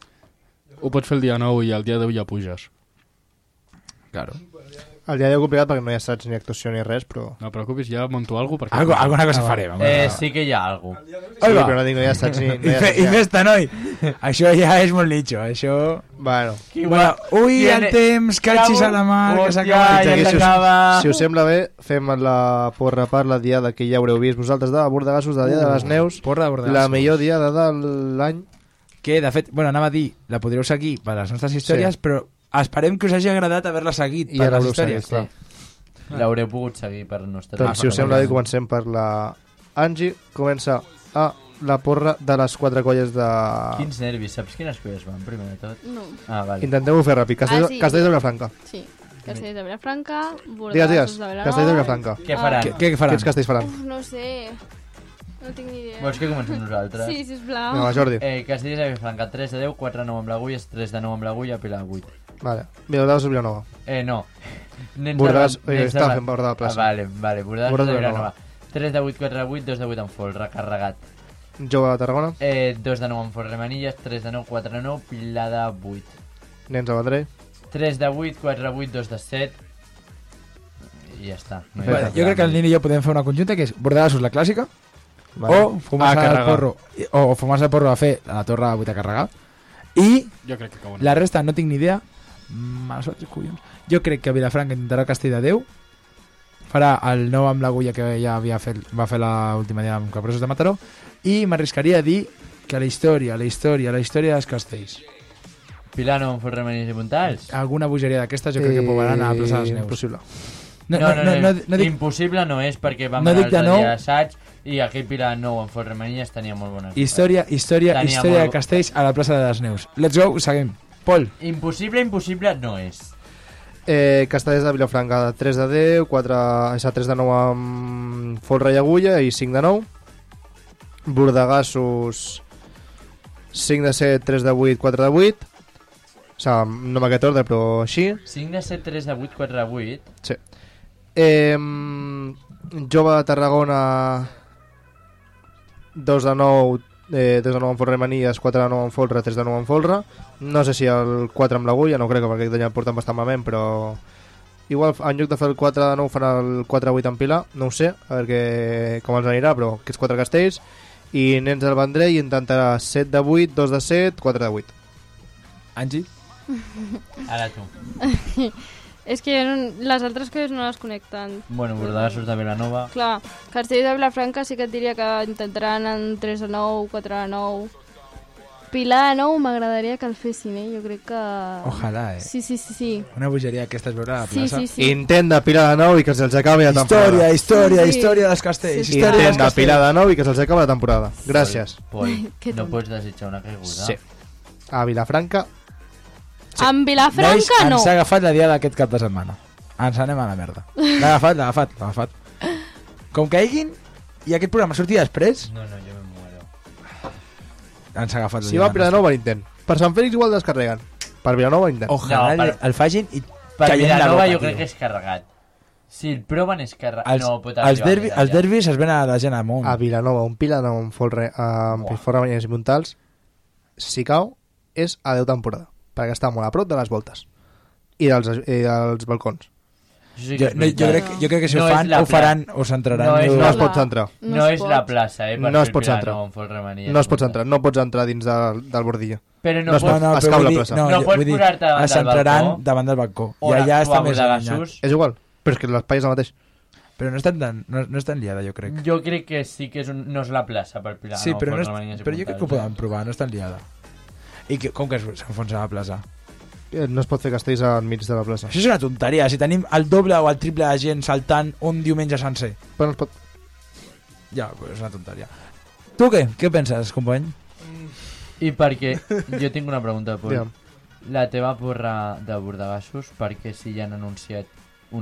Ho pots fer el dia nou i el dia deu ja puges. Claro. El dia deu complicat perquè no hi ha assaig ni actuació ni res, però... No et preocupis, ja monto alguna cosa. Algo, alguna cosa Ah, va. farem. Eh, sí que hi ha alguna cosa. Sí, Oi, va. però no dic no hi ha assaig ni... No I, hi ha fe, assaig, I ja. festa, noi. Això ja és molt nicho. Això... Bueno, Bueno, ui, Tiene- el temps, catxis a la mà, que Hòstia, s'acaba. ja Aquí, si us- s'acaba. si us sembla bé, fem la porra per la diada que ja haureu vist vosaltres de Bordegassos, de la Diada de les Neus, Porra de Bordegassos. la millor diada de l'any. Que, de fet, bueno, anava a dir, la podreu seguir per les nostres històries, Sí. però esperem que us hagi agradat haver-la seguit I per ara les l'heu històries. seguit, clar. L'haureu pogut seguir per nostra... Doncs, si us sembla bé, comencem per la Angie. Comença a la porra de les quatre colles de... Quins nervis, saps quines colles van primer de tot? No, Ah, vale. Intenteu-ho fer ràpid. Castells, Ah, sí. Castells de Vilafranca. sí. Castells de Vilafranca, Digues, Bordegassos digues. de Vilanova... Castells de Vilafranca. Què faran? Què, què faran? Quins castells faran? Uf, no sé. No tinc ni idea. Vols que comencem nosaltres? Sí, sisplau. Vinga, va, Jordi. Eh, Castells de Vilafranca, tres de deu, quatre de nou amb l'Agulla, tres de nou amb l'Agulla, Pilar vuit. Vale. Vilanova de Vilanova. Eh, no. Nens Bordegas- de- eh, nens de- estava fent Borda de la plaça. Ah, vale, vale. Bordegas Borda de de Vilanova. tres de vuit, quatre de vuit, dos de vuit amb Fol, recarregat. Jove de Tarragona. Eh, dos de nou amb Fol, Remanilles, tres de nou, quatre de nou, Pilar de vuit. Nens de Vendrell. tres de vuit, quatre de vuit, dos de set. I ja està. No hi ha Vale, cap jo crec que el drama. Nini i jo podem fer una conjunta que és Bordegassos la clàssica, Vale. o fumar-se A el carregar. porro, o, o fumar-se el porro a fer a la torre de vuit a carregar. I Jo crec que acaben. la resta no tinc ni idea. Mala sort, collons. Jo crec que Vilafranca intentarà Castell de Déu, farà el nou amb l'Agulla que ja havia fet, va fer l'última dia amb Capressos de Mataró, i m'arriscaria a dir que la història, la història, la història dels castells, Pilar no amb Fol, Remanilles i Puntals? alguna bogeria d'aquestes jo crec que provaran a la plaça dels Neus. Impossible. No, no, no, no, no, no dic, Impossible no és perquè vam no anar dic de l'altre nou. dia a assaig i aquell Pilar nou amb Fol, Remanilles tenia molt bones. història, història, Tenia història de molt- castells a la plaça de les Neus. Let's go, seguim. Pol, Impossible, impossible no és. Eh, Castellers de Vilafranca, tres de deu, quatre, és tres de nou amb Folra i Agulla i cinc de nou. Bordegassos, cinc de set, tres de vuit, quatre de vuit. O sigui, no amb aquest ordre, però així. cinc de set, tres de vuit, quatre de vuit. Sí. Eh, Jove de Tarragona, dos de nou, eh, dos de nou amb Folra i Manies, quatre de nou amb Folra, tres de nou amb Folra. No sé si el quatre amb l'Agulla, no crec que perquè aquest any el porten bastant malament, però igual en lloc de fer el quatre de nou farà el quatre de vuit amb Pilar, no ho sé, a veure que, com els anirà, però aquests quatre castells. I Nens del Vendrell intentarà set de vuit, dos de set, quatre de vuit. Angie. Ara tu. És que jo no, les altres coses no les connecten. Bueno, Bordegassos de Vilanova. Clar, Castells de Vilafranca sí que et diria que intentaran en tres de nou, quatre de nou. Pilar de nou m'agradaria que el fessin, eh? Jo crec que... Ojalà, eh. Sí, sí, sí, sí. Una bogeria d'aquestes veure a la Sí, plaça. sí, sí. Intent de Pilar de nou i que se'ls acabi la Història, temporada. història, Sí, sí. història dels castells. Sí, sí. Història dels Intent de castells. Pilar de nou i que se'ls acabi la temporada. Gràcies. Pol, Que no tonto. pots desitjar una caiguda? Sí. A Vilafranca, Sí. Amb Vilafranca Nois, no. ens ha agafat la dia d'aquest cap de setmana. Ens anem a la merda. L'ha agafat, l'ha agafat, l'ha agafat. Com caiguin i aquest programa surti després, No, no, jo me muero. ens ha agafat la si dia. va a Vilanova l'intent. Per Sant Fèlix igual descarreguen. Per Vilanova intent. Ojalà No, per- el facin i Per caiem en la Vilanova boca, jo tio. crec que és carregat. Si el proven és carregat. Els, no, pot els, arribar a derbi, medalla. els derbis es ven a la gent amunt. A Vilanova, un Pilar de nou amb Folre, amb Buah. Folra, Banyes i Montals, si cau, és a deu temporada. Perquè està molt a prop de les voltes. I dels, i dels balcons. Això sí que Jo, és no, jo, veritat. crec, jo crec que si No ho és fan, la ho faran, ho centraran. No és No la- es pot centrar. No, es és pot. la plaça, eh? Per No es fer pot Pilar centrar. Nou amb Folremanilles. No es pot centrar. No pots entrar dins del, del bordillo. Però no, No es pots... pot- no, no, es però cau vull la dir, plaça. no, No jo pots vull dir, posar-te davant es del centraran balcó davant del balcó. o I allà a està més Bordegassos. allunyat. És igual, però és que l'espai és el mateix. Però no és tan, no, no és tan liada, jo crec. Jo crec que sí que és un... no és la plaça per Pilar Sí, Nou, però, no és, Folremanilles i però jo crec que ho Puntals, poden provar, no és tan liada. I que, com que s'enfonsa la plaça? Eh, No es pot fer castells enmig de la plaça. Això és una tonteria. Si tenim el doble o el triple de gent saltant un diumenge sencer. Però no es pot... Ja, pues és una tonteria. Tu què? Què penses, company? I perquè... Jo tinc una pregunta, Pol. Digue'm. La teva porra de Bordegassos, perquè si ja han anunciat